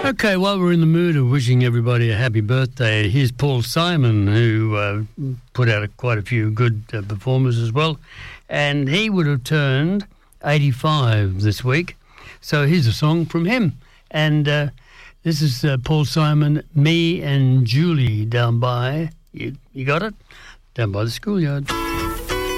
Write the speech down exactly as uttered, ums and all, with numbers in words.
Okay, while we're in the mood of wishing everybody a happy birthday, here's Paul Simon, who uh, put out a, quite a few good uh, performers as well, and he would have turned eighty-five this week. So here's a song from him, and uh, this is uh, Paul Simon, Me and Julie, down by, you, you got it? Down by the schoolyard.